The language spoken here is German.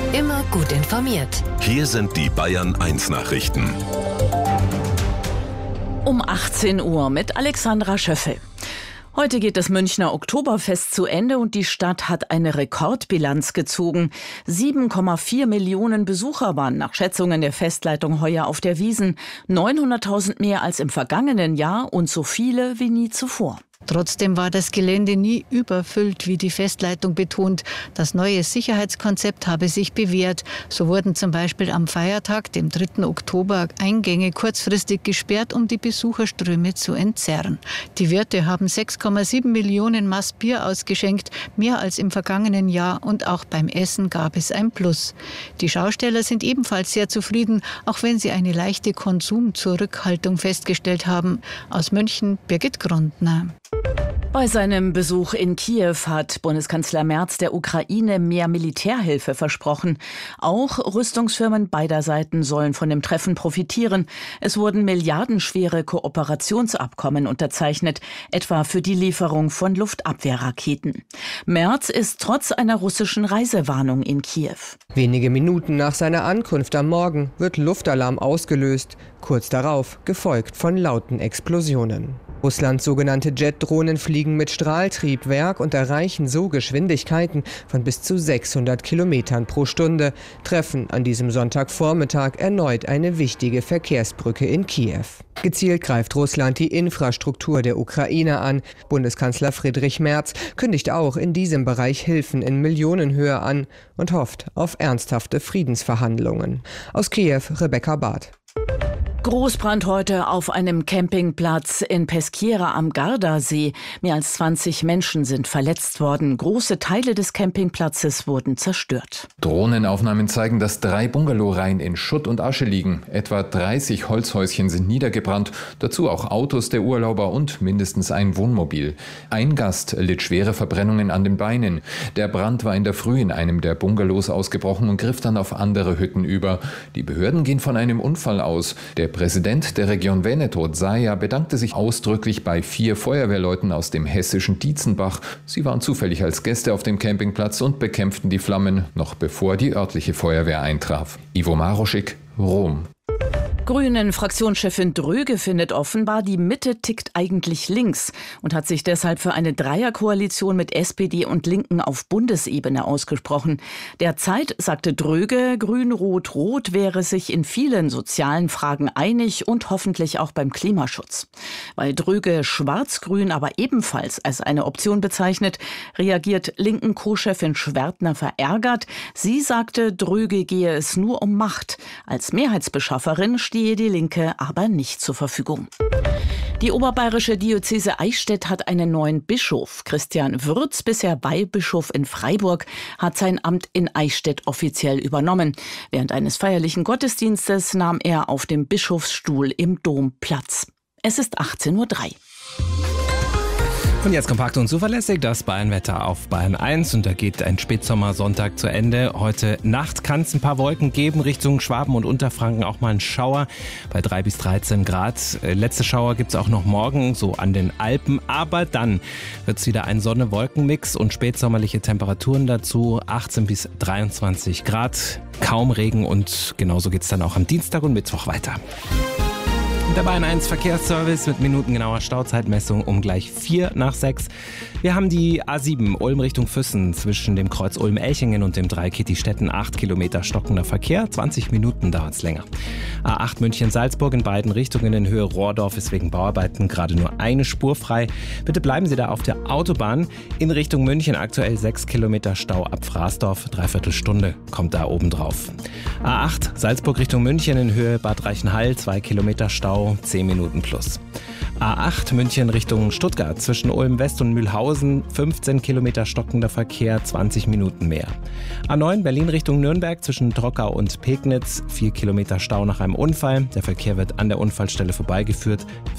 Immer gut informiert. Hier sind die Bayern 1 Nachrichten. Um 18 Uhr mit Alexandra Schöffel. Heute geht das Münchner Oktoberfest zu Ende und die Stadt hat eine Rekordbilanz gezogen. 7,4 Millionen Besucher waren nach Schätzungen der Festleitung heuer auf der Wiesn. 900.000 mehr als im vergangenen Jahr und so viele wie nie zuvor. Trotzdem war das Gelände nie überfüllt, wie die Festleitung betont. Das neue Sicherheitskonzept habe sich bewährt. So wurden zum Beispiel am Feiertag, dem 3. Oktober, Eingänge kurzfristig gesperrt, um die Besucherströme zu entzerren. Die Wirte haben 6,7 Millionen Maß Bier ausgeschenkt, mehr als im vergangenen Jahr, und auch beim Essen gab es ein Plus. Die Schausteller sind ebenfalls sehr zufrieden, auch wenn sie eine leichte Konsumzurückhaltung festgestellt haben. Aus München, Birgit Grundner. Bei seinem Besuch in Kiew hat Bundeskanzler Merz der Ukraine mehr Militärhilfe versprochen. Auch Rüstungsfirmen beider Seiten sollen von dem Treffen profitieren. Es wurden milliardenschwere Kooperationsabkommen unterzeichnet, etwa für die Lieferung von Luftabwehrraketen. Merz ist trotz einer russischen Reisewarnung in Kiew. Wenige Minuten nach seiner Ankunft am Morgen wird Luftalarm ausgelöst, kurz darauf gefolgt von lauten Explosionen. Russlands sogenannte Jet-Drohnen fliegen mit Strahltriebwerk und erreichen so Geschwindigkeiten von bis zu 600 Kilometern pro Stunde, treffen an diesem Sonntagvormittag erneut eine wichtige Verkehrsbrücke in Kiew. Gezielt greift Russland die Infrastruktur der Ukraine an. Bundeskanzler Friedrich Merz kündigt auch in diesem Bereich Hilfen in Millionenhöhe an und hofft auf ernsthafte Friedensverhandlungen. Aus Kiew, Rebecca Barth. Großbrand heute auf einem Campingplatz in Peschiera am Gardasee. Mehr als 20 Menschen sind verletzt worden. Große Teile des Campingplatzes wurden zerstört. Drohnenaufnahmen zeigen, dass 3 Bungalowreihen in Schutt und Asche liegen. Etwa 30 Holzhäuschen sind niedergebrannt. Dazu auch Autos der Urlauber und mindestens ein Wohnmobil. Ein Gast litt schwere Verbrennungen an den Beinen. Der Brand war in der Früh in einem der Bungalows ausgebrochen und griff dann auf andere Hütten über. Die Behörden gehen von einem Unfall aus. Der Präsident der Region Veneto, Zaia, bedankte sich ausdrücklich bei 4 Feuerwehrleuten aus dem hessischen Dietzenbach. Sie waren zufällig als Gäste auf dem Campingplatz und bekämpften die Flammen, noch bevor die örtliche Feuerwehr eintraf. Ivo Maroschik, Rom. Grünen-Fraktionschefin Dröge findet offenbar, die Mitte tickt eigentlich links und hat sich deshalb für eine Dreierkoalition mit SPD und Linken auf Bundesebene ausgesprochen. Derzeit, sagte Dröge, Grün-Rot-Rot wäre sich in vielen sozialen Fragen einig und hoffentlich auch beim Klimaschutz. Weil Dröge Schwarz-Grün aber ebenfalls als eine Option bezeichnet, reagiert linken Co-Chefin Schwertner verärgert. Sie sagte, Dröge gehe es nur um Macht. Als Mehrheitsbeschafferin stehe die Linke aber nicht zur Verfügung. Die oberbayerische Diözese Eichstätt hat einen neuen Bischof. Christian Würz, bisher Weihbischof in Freiburg, hat sein Amt in Eichstätt offiziell übernommen. Während eines feierlichen Gottesdienstes nahm er auf dem Bischofsstuhl im Dom Platz. Es ist 18:03 Uhr. Und jetzt kompakt und zuverlässig das Bayernwetter auf Bayern 1 und da geht ein Spätsommersonntag zu Ende. Heute Nacht kann es ein paar Wolken geben, Richtung Schwaben und Unterfranken auch mal ein Schauer bei 3 bis 13 Grad. Letzte Schauer gibt es auch noch morgen, so an den Alpen, aber dann wird es wieder ein Sonne-Wolken-Mix und spätsommerliche Temperaturen dazu, 18 bis 23 Grad, kaum Regen und genauso geht es dann auch am Dienstag und Mittwoch weiter. Der Bayern 1 Verkehrsservice mit minutengenauer Stauzeitmessung um gleich 4 nach 6. Wir haben die A7 Ulm Richtung Füssen zwischen dem Kreuz Ulm-Elchingen und dem Dreieck Kitti-Stetten 8 Kilometer stockender Verkehr. 20 Minuten dauert es länger. A8 München-Salzburg in beiden Richtungen in Höhe Rohrdorf ist wegen Bauarbeiten gerade nur eine Spur frei. Bitte bleiben Sie da auf der Autobahn. In Richtung München aktuell 6 Kilometer Stau ab Fraßdorf. Dreiviertel Stunde kommt da oben drauf. A8 Salzburg Richtung München in Höhe Bad Reichenhall 2 Kilometer Stau. 10 Minuten plus. A8 München Richtung Stuttgart zwischen Ulm West und Mühlhausen 15 Kilometer stockender Verkehr, 20 Minuten mehr. A9 Berlin Richtung Nürnberg zwischen Trockau und Pegnitz 4 Kilometer Stau nach einem Unfall. Der Verkehr wird an der Unfallstelle vorbeigeführt.